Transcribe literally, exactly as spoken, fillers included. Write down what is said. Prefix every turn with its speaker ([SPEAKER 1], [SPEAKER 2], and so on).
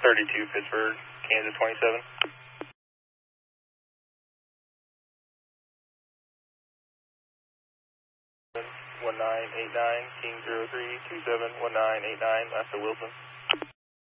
[SPEAKER 1] thirty-two Pittsburgh, Kansas twenty-seven. one nine eight nine, King zero three two seven one nine eight nine, Master Wilson.